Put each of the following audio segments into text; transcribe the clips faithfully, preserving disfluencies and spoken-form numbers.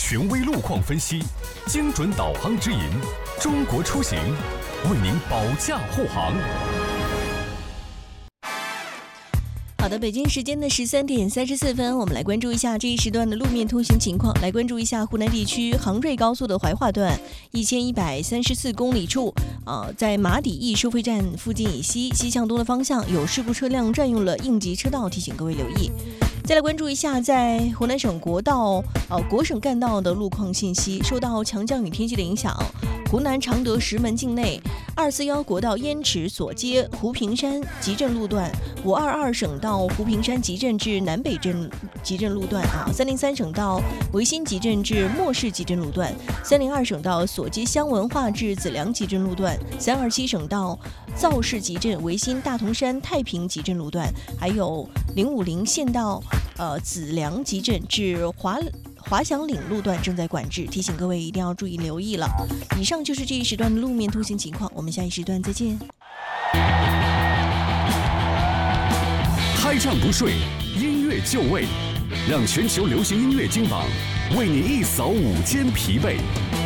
权威路况分析，精准导航指引，中国出行为您保驾护航。 好的，北京时间的十三点三十四分，我们来关注一下这一时段的路面通行情况。来关注一下湖南地区杭瑞高速的怀化段一千一百三十四公里处，呃，在马底驿收费站附近以西西向东的方向有事故车辆占用了应急车道，提醒各位留意。再来关注一下，在湖南省国道呃国省干道的路况信息。受到强降雨天气的影响，湖南常德石门境内二四幺国道烟池所接湖平山集镇路段，五二二省道湖平山集镇至南北镇集镇路段啊，三零三省道维新集镇至莫市集镇路段，三零二省道所接乡文化至子良集镇路段，三二七省道造市集镇维新大同山太平集镇路段，还有零五零县道呃子良集镇至华华祥岭路段正在管制，提醒各位一定要注意留意了。以上就是这一时段的路面通行情况，我们下一时段再见。 开唱不睡，音乐就位，让全球流行音乐金榜为你一扫午间疲惫。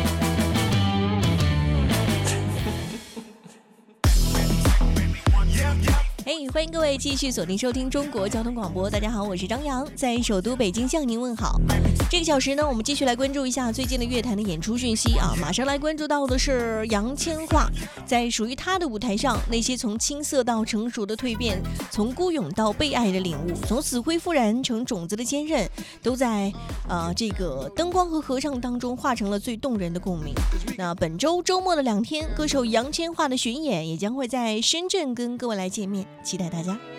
嘿，欢迎各位继续锁定收听中国交通广播。大家好，我是张扬，在首都北京向您问好。这个小时呢，我们继续来关注一下最近的乐坛的演出讯息啊。马上来关注到的是杨千嬅，在属于她的舞台上，那些从青涩到成熟的蜕变，从孤勇到被爱的领悟，从死灰复燃成种子的坚韧，都在呃这个灯光和合唱当中化成了最动人的共鸣。那本周周末的两天，歌手杨千嬅的巡演也将会在深圳跟各位来见面，期待大家。